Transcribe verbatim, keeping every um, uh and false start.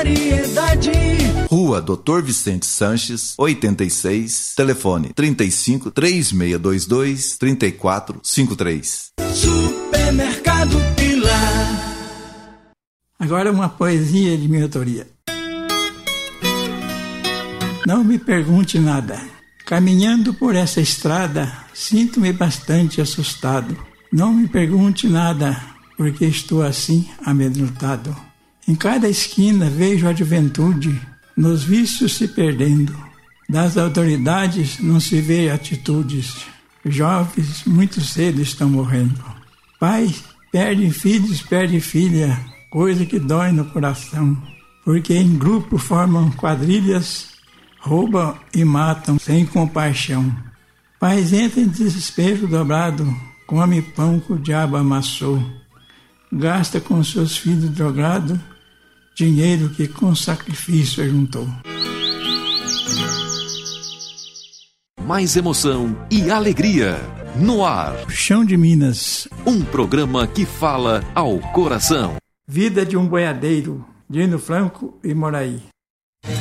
variedade. Rua doutor Vicente Sanches, oitenta e seis, telefone trinta e cinco, três seis dois dois, trinta e quatro cinquenta e três. Supermercado Pilar. Agora uma poesia de minha autoria. Não me pergunte nada. Caminhando por essa estrada, sinto-me bastante assustado. Não me pergunte nada, porque estou assim amedrontado. Em cada esquina vejo a juventude, nos vícios se perdendo. Das autoridades não se vê atitudes. Jovens muito cedo estão morrendo. Pai perde filhos, perde filha, coisa que dói no coração. Porque em grupo formam quadrilhas, roubam e matam sem compaixão. Pais entram em desespero dobrado, come pão que o diabo amassou. Gasta com seus filhos drogados dinheiro que com sacrifício juntou. Mais emoção e alegria no ar. Chão de Minas. Um programa que fala ao coração. Vida de um boiadeiro, Dino Franco e Moraí.